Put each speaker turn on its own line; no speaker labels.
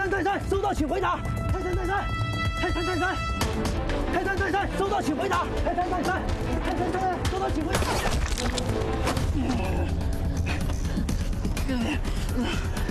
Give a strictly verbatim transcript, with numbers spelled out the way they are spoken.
山泰山，收到，请回答。泰山泰山，泰山泰山，泰山泰山，收到，请回答。泰山泰山，泰山泰山，收到，请回答。